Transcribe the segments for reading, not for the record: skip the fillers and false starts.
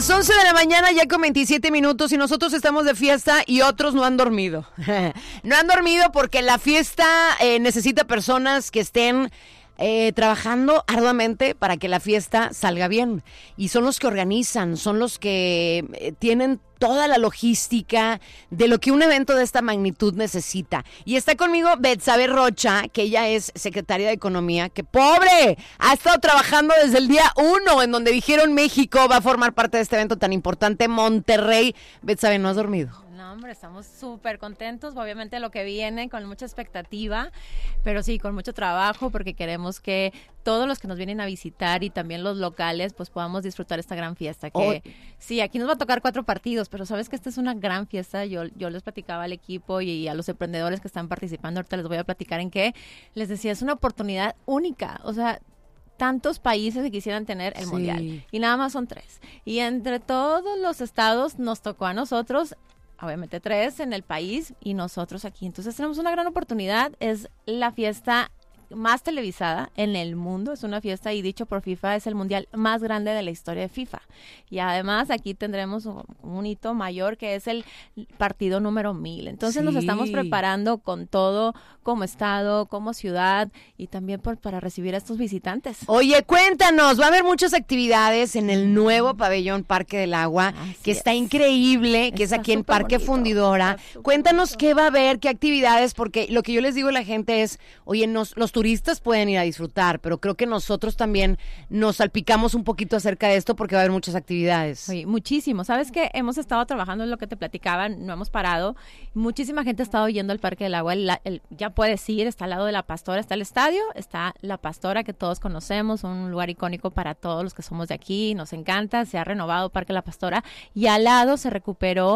Las 11 de la mañana ya con 27 minutos y nosotros estamos de fiesta y otros no han dormido. No han dormido porque la fiesta necesita personas que estén trabajando arduamente para que la fiesta salga bien. Y son los que organizan, son los que tienen toda la logística de lo que un evento de esta magnitud necesita. Y está conmigo Betsabe Rocha, que ella es secretaria de Economía, que ¡pobre! Ha estado trabajando desde el día 1, en donde dijeron México va a formar parte de este evento tan importante, Monterrey. Betsabe, ¿no has dormido? No, hombre, estamos súper contentos, obviamente lo que viene, con mucha expectativa, pero sí, con mucho trabajo, porque queremos que todos los que nos vienen a visitar y también los locales, pues podamos disfrutar esta gran fiesta. Sí, aquí nos va a tocar 4 partidos, pero sabes que esta es una gran fiesta. Yo les platicaba al equipo y a los emprendedores que están participando, ahorita les voy a platicar en qué. Les decía, es una oportunidad única, o sea, tantos países que quisieran tener el mundial y nada más son 3. Y entre todos los estados nos tocó a nosotros, obviamente 3 en el país y nosotros aquí. Entonces tenemos una gran oportunidad. Es la fiesta más televisada en el mundo. Es una fiesta, y dicho por FIFA, es el mundial más grande de la historia de FIFA. Y además aquí tendremos un hito mayor, que es el partido número 1000. Entonces nos estamos preparando con todo, como estado, como ciudad, y también para recibir a estos visitantes. Oye, cuéntanos, va a haber muchas actividades en el nuevo pabellón Parque del Agua, que está increíble, que es aquí en Parque Fundidora. Cuéntanos qué va a haber, qué actividades, porque lo que yo les digo a la gente es, oye, los turistas pueden ir a disfrutar, pero creo que nosotros también nos salpicamos un poquito acerca de esto, porque va a haber muchas actividades. Sí, muchísimo. ¿Sabes qué? Hemos estado trabajando en lo que te platicaba, no hemos parado. Muchísima gente ha estado yendo al Parque del Agua. Ya puedes ir, está al lado de la Pastora, está el estadio, está la Pastora, que todos conocemos, un lugar icónico para todos los que somos de aquí, nos encanta, se ha renovado Parque La Pastora, y al lado se recuperó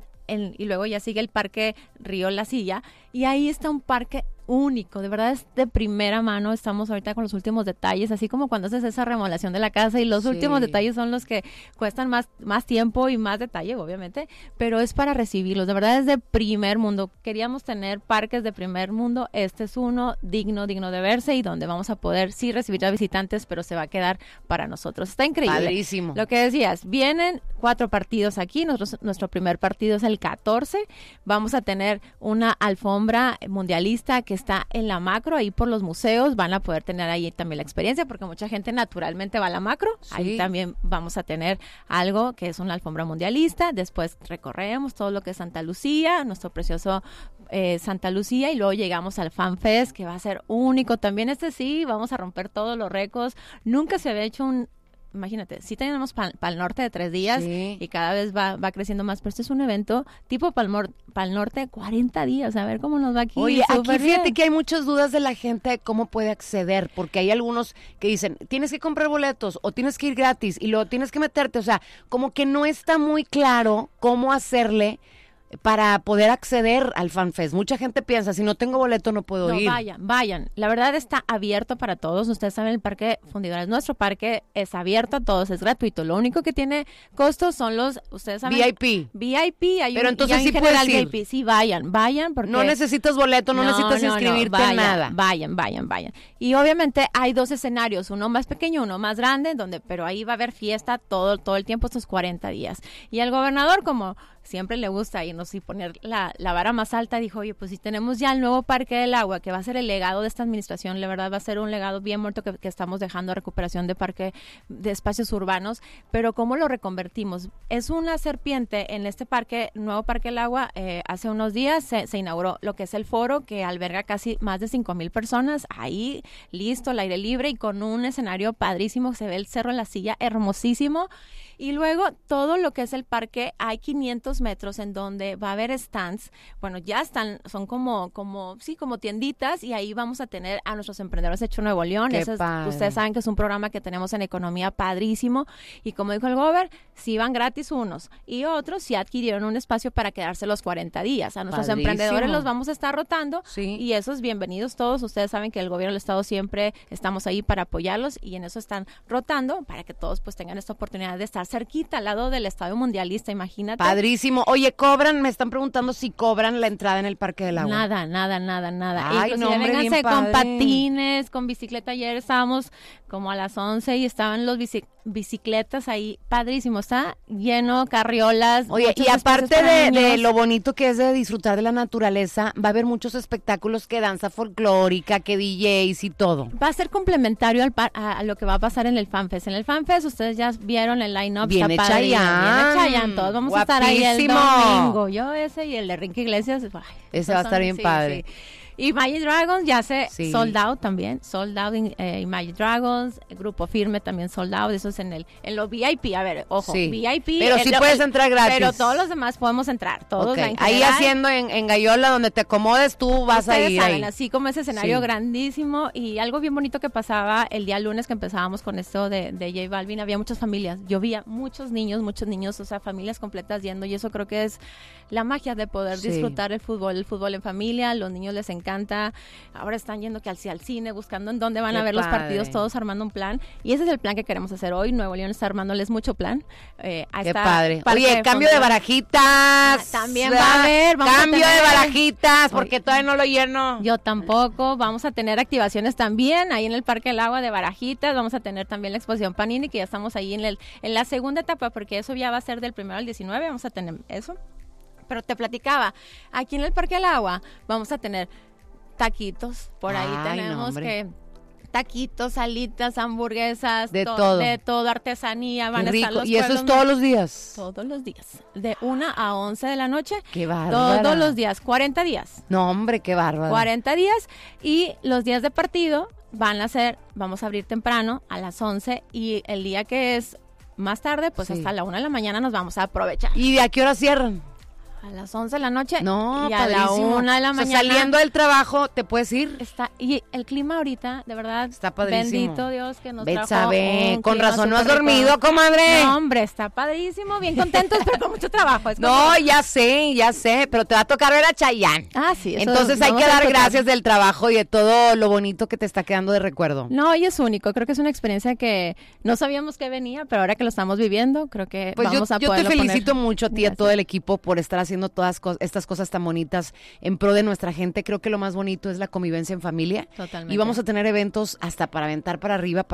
y luego ya sigue el Parque Río La Silla, y ahí está un parque único, de verdad es de primera mano. Estamos ahorita con los últimos detalles, así como cuando haces esa remodelación de la casa, y los últimos detalles son los que cuestan más tiempo y más detalle, obviamente, pero es para recibirlos. De verdad es de primer mundo. Queríamos tener parques de primer mundo. Este es uno digno de verse, y donde vamos a poder sí recibir a visitantes, pero se va a quedar para nosotros. Está increíble. Padrísimo. Lo que decías, vienen 4 partidos aquí. Nuestro primer partido es el 14. Vamos a tener una alfombra mundialista que está en la Macro, ahí por los museos. Van a poder tener ahí también la experiencia, porque mucha gente naturalmente va a la Macro. Ahí también vamos a tener algo que es una alfombra mundialista. Después recorremos todo lo que es Santa Lucía, nuestro precioso Santa Lucía, y luego llegamos al Fan Fest, que va a ser único también. Sí, vamos a romper todos los récords. Nunca se había hecho imagínate, sí tenemos Pal Norte de 3 días y cada vez va creciendo más, pero este es un evento tipo Pal Norte 40 días, a ver cómo nos va aquí. Oye, aquí fíjate bien. Que hay muchas dudas de la gente de cómo puede acceder, porque hay algunos que dicen, tienes que comprar boletos o tienes que ir gratis y luego tienes que meterte, o sea, como que no está muy claro cómo hacerle para poder acceder al FanFest. Mucha gente piensa, si no tengo boleto no puedo ir. Vayan. La verdad está abierto para todos. Ustedes saben, el Parque Fundidora, nuestro parque es abierto a todos, es gratuito. Lo único que tiene costos son ustedes saben, VIP. Pero entonces sí puedes ir. VIP. Sí, vayan, porque no necesitas boleto, no necesitas inscribirte en nada. Vayan. Y obviamente hay 2 escenarios, uno más pequeño, uno más grande, pero ahí va a haber fiesta todo el tiempo, estos 40 días. Y el gobernador, como siempre le gusta irnos y poner la vara más alta, dijo, oye, pues si tenemos ya el nuevo Parque del Agua, que va a ser el legado de esta administración, la verdad va a ser un legado bien muerto que estamos dejando, recuperación de espacios urbanos, pero ¿cómo lo reconvertimos? Es una serpiente en este nuevo Parque del Agua. Hace unos días se inauguró lo que es el foro, que alberga casi más de 5,000 personas, ahí listo, al aire libre, y con un escenario padrísimo, se ve el Cerro de la Silla, hermosísimo. Y luego todo lo que es el parque, hay 500 metros en donde va a haber stands. Bueno, ya están, son como tienditas, y ahí vamos a tener a nuestros emprendedores de Hecho Nuevo León. Ustedes saben que es un programa que tenemos en economía padrísimo, y como dijo el gober, sí van gratis unos, y otros sí adquirieron un espacio para quedarse los 40 días. A nuestros emprendedores los vamos a estar rotando, y esos bienvenidos todos. Ustedes saben que el gobierno del estado siempre estamos ahí para apoyarlos, y en eso están rotando para que todos pues tengan esta oportunidad de estar cerquita al lado del Estadio Mundialista, imagínate. Padrísimo. Oye, me están preguntando si cobran la entrada en el Parque del Agua. Nada. Ay, inclusive vénganse con patines, con bicicleta. Ayer estábamos como a las 11 y estaban los bicicletas ahí, padrísimo, está lleno, carriolas. Oye, y aparte de lo bonito que es de disfrutar de la naturaleza, va a haber muchos espectáculos, que danza folclórica, que DJs y todo. Va a ser complementario a lo que va a pasar en el FanFest. En el FanFest ustedes ya vieron el line-up. Viene Chayanne, todos vamos a estar ahí el domingo. Yo ese y el de Enrique Iglesias. Ay, ese va a estar bien padre. Sí. Y Imagine Dragons ya se sold out también, sold out Imagine Dragons, el Grupo Firme también sold out, eso es en lo VIP, a ver, ojo, VIP. Pero sí puedes entrar gratis. Pero todos los demás podemos entrar, todos. Okay. Ahí haciendo en Gallola, donde te acomodes, tú vas a ir saben, ahí. Así como ese escenario grandísimo, y algo bien bonito que pasaba el día lunes que empezábamos con esto de J Balvin, había muchas familias, yo veía muchos niños, o sea, familias completas yendo, y eso creo que es la magia de poder disfrutar el fútbol en familia, los niños les encanta. Ahora están yendo que al cine, buscando en dónde van a ver los partidos, todos armando un plan, y ese es el plan que queremos hacer hoy. Nuevo León está armándoles mucho plan. Qué padre. Oye, cambio de barajitas. También va a haber. Cambio de barajitas, porque todavía no lo lleno. Yo tampoco. Vamos a tener activaciones también ahí en el Parque del Agua de barajitas. Vamos a tener también la exposición Panini, que ya estamos ahí en la segunda etapa, porque eso ya va a ser del 1 al 19. Vamos a tener eso. Pero te platicaba, aquí en el Parque del Agua vamos a tener taquitos, por ahí tenemos taquitos, salitas, hamburguesas, de todo, artesanía, van a rico. estar los ¿Y eso es todos los días? Todos los días, de 1 a 11 de la noche. ¡Qué bárbara! Todos los días, 40 días. No, hombre, qué bárbaro. 40 días, y los días de partido vamos a abrir temprano a las 11, y el día que es más tarde, pues hasta la 1 de la mañana nos vamos a aprovechar. ¿Y de a qué hora cierran? A las 11 de la noche. No, y a la 1 de la mañana. O sea, saliendo del trabajo, ¿te puedes ir? Y el clima ahorita, de verdad, está padrísimo. Bendito Dios que nos trajo un con clima razón no has dormido, comadre. No, hombre, está padrísimo, bien contentos, pero con mucho trabajo. No, ya sé, pero te va a tocar ver a Chayanne. Ah, sí. Entonces hay que dar gracias del trabajo y de todo lo bonito que te está quedando de recuerdo. No, y es único, creo que es una experiencia que no sabíamos que venía, pero ahora que lo estamos viviendo, creo que vamos a poder. Yo te felicito mucho a ti y a todo el equipo por estar haciendo todas estas cosas tan bonitas en pro de nuestra gente. Creo que lo más bonito es la convivencia en familia. Totalmente. Y vamos a tener eventos hasta para aventar para arriba,